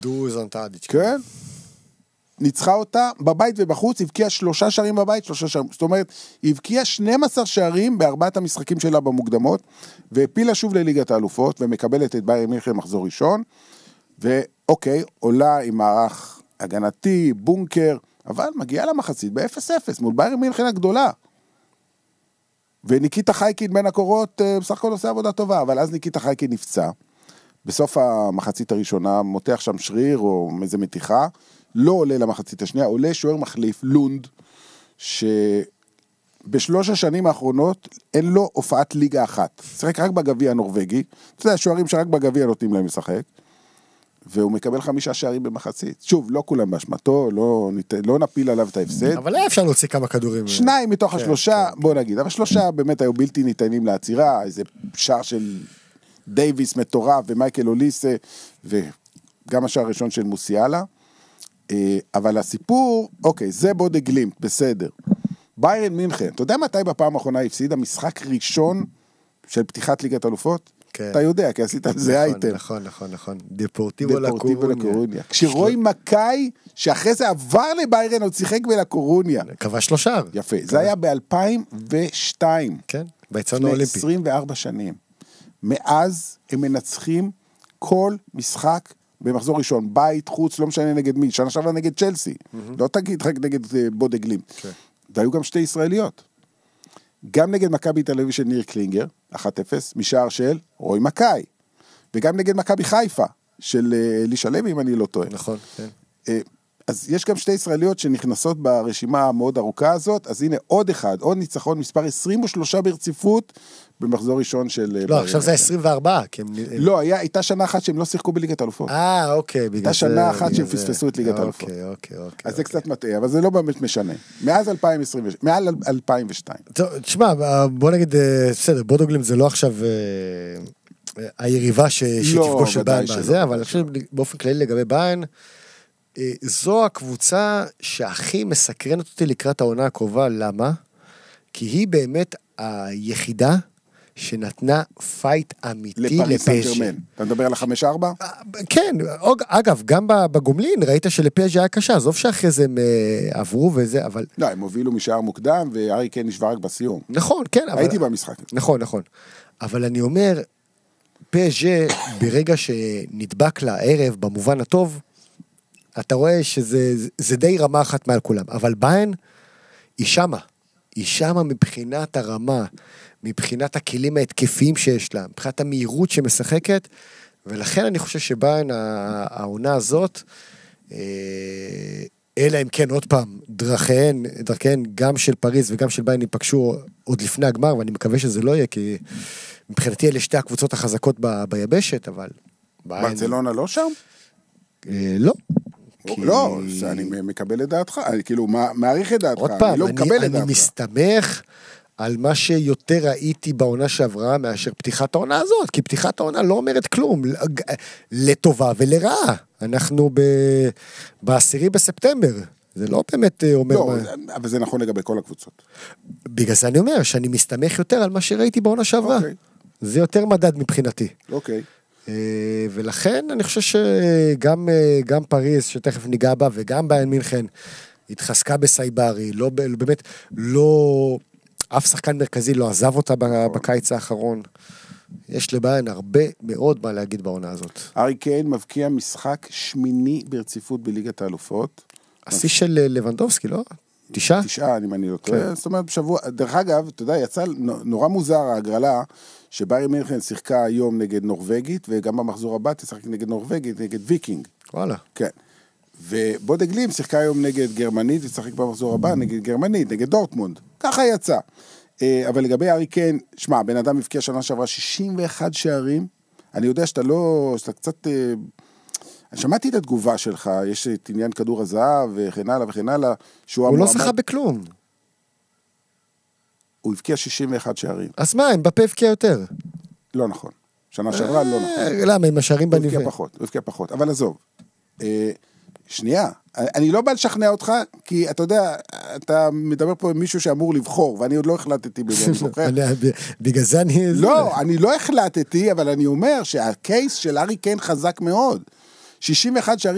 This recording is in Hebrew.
דוזן טאדיץ'. כן. ניצחה אותה בבית ובחוץ, הבקיעה 3 שערים בבית, 3 שערים. זאת אומרת, הבקיעה 12 שערים בארבעת המשחקים שלה במוקדמות, והפילה שוב לליגת האלופות, ומקבלת את ביירן מינכן מחזור ראשון, ואוקיי, עולה עם מערך הגנתי, בונקר, אבל מגיעה למחצית ב-0-0, מול ביירן מינכן הגדולה. וניקיטה חייקין בין הקורות, בסך הכל עושה עבודה טובה, אבל אז ניקיטה חייקין נפצע, בסוף המחצית הראשונה, מותח שם שריר או איזה מתיחה, לא עולה למחצית השנייה, עולה שוער מחליף, לונד, שבשלוש השנים האחרונות אין לו הופעת ליגה אחת. שחק רק בגביע הנורווגי, אתה יודע, שוערים שרק בגביע נותנים להם לשחק, והוא מקבל 5 שערים במחצית. שוב, לא כולם באשמתו, לא נפיל עליו את ההפסד. אבל היה אפשר להוציא כמה כדורים. 2 מתוך השלושה, בוא נגיד, אבל 3 באמת היו בלתי ניתנים לעצירה, איזה שער של דייביס מטורף, ומייקל אוליסה, וגם השער הראשון של מוסיאלה. אבל הסיפור, אוקיי, זה בודה גלימפט, בסדר. ביירן מינכן, אתה יודע מתי בפעם האחרונה הפסידה משחק ראשון של פתיחת ליגת אלופות? אתה יודע, כי עשית על זה אייטם. נכון. דפורטיבו לקורוניה. כשרוי מקאי, שאחרי זה עבר לביירן, עוד שיחק בלקורוניה. כבש 3 שערים. יפה, זה היה ב-2002. כן, ביצעון האולימפי. 24 שנים. מאז הם מנצחים כל משחק במחזור ראשון, בית, חוץ, לא משנה נגד מי, שנה שעברה נגד צ'לסי, לא תגיד רק נגד בודה גלימפט. והיו גם 2 ישראליות. גם נגד מכבי תל אביב של ניר קלינגר, 1-0, משער של רוי מקאי. וגם נגד מכבי חיפה, של אלישע לוי, אם אני לא טועה. נכון, כן. אז יש גם 2 ישראליות שנכנסות ברשימה המאוד ארוכה הזאת, אז הנה עוד אחד, עוד ניצחון, מספר 23 ברציפות, במחזור ראשון של... לא, עכשיו זה 24. לא, הייתה שנה אחת שהם לא שיחקו בליגת אלופות. אוקיי. הייתה שנה אחת שהם פספסו את ליגת אלופות. אוקיי. אז זה קצת מטעה, אבל זה לא באמת משנה. מעל 2002. תשמע, בוא נגיד, בסדר, בודה גלימפט זה לא עכשיו היריבה שתפגוש של ביירן בזה, אבל אני חושב באופן כללי לגבי ביירן, זו הקבוצה שהכי מסקרנת אותי לקראת העונה הקרובה. למה? כי היא באמת היחידה שנתנה פייט אמיתי לפריז סן ז'רמן. אתה מדבר על 5-4? כן, אגב, גם בגומלין ראית שלפז' היה קשה, עזוב שאחרי זה הם עברו וזה, אבל... לא, הם הובילו משער מוקדם, והארי קיין נשבר רק בסיום. נכון, כן. הייתי במשחק. נכון. אבל אני אומר, פז' ברגע שנדבק לערב במובן הטוב, אתה רואה שזה די רמה אחת מעל כולם, אבל ביירן היא שמה מבחינת הרמה, מבחינת הכלים ההתקפיים שיש לה, מבחינת המהירות שמשחקת, ולכן אני חושב שביירן העונה הזאת, אלא אם כן עוד פעם, דרכיהן גם של פריז וגם של ביירן ייפגשו עוד לפני הגמר, ואני מקווה שזה לא יהיה, כי מבחינתי אלה 2 הקבוצות החזקות ביבשת, אבל... ברצלונה לא שם? לא. לא, אני מקבל את דעתך, אני כאילו מעריך את דעתך, עוד פעם, אני לא מקבל את דעתך. אני מסתמך על מה שיותר ראיתי בעונה שעברה מאשר פתיחת העונה הזאת, כי פתיחת העונה לא אומרת כלום, לטובה ולרעה. אנחנו ב-10 בספטמבר, זה לא באמת אומר... לא, אבל זה נכון לגבי כל הקבוצות. בגלל זה אני אומר, שאני מסתמך יותר על מה שראיתי בעונה שעברה. זה יותר מדד מבחינתי. אוקיי. ולכן אני חושב שגם פריז, שתכף ניגע בה, וגם ביירן מינכן, התחזקה בסייברי, לא, באמת, לא, אף שחקן מרכזי לא עזב אותה בקיץ האחרון. יש לביירן הרבה מאוד מה להגיד בעונה הזאת. הארי קיין מבקיע משחק 8 ברציפות בליגת האלופות. השיא של לבנדובסקי, לא? 9? 9, אני לא טועה. זאת אומרת, בשבוע, דרך אגב, אתה יודע, יצא נורא מוזר ההגרלה, שביירן מינכן שיחקה היום נגד נורווגית, וגם במחזור הבא תשחק נגד נורווגית, נגד ויקינג. וואלה. כן. ובודה גלימפט שיחקה היום נגד גרמנית, ותשחק במחזור הבא נגד גרמנית, נגד דורטמונד. ככה יצא. אבל לגבי הארי קיין, שמע, בן אדם מבקיע שנה שעברה 61 שערים. אני יודע שאתה קצת... אני שמעתי את התגובה שלך, יש את עניין כדור הזהב וכן הלאה וכן הלאה. הוא לא שחה בכלום. הוא הבקיע 61 שערים. אז מה, הם בפה הבקיע יותר? לא נכון. שנה שעברה לא נכון. למה, הם השערים בניבה? הוא הבקיע פחות, אבל עזוב. שנייה, אני לא בא לשכנע אותך, כי אתה יודע, אתה מדבר פה עם מישהו שאמור לבחור, ואני עוד לא החלטתי בזה, אני זוכר. בגלל זה אני... לא, אני לא החלטתי, אבל אני אומר שהקייס של הארי קיין חזק מאוד. 61 שערים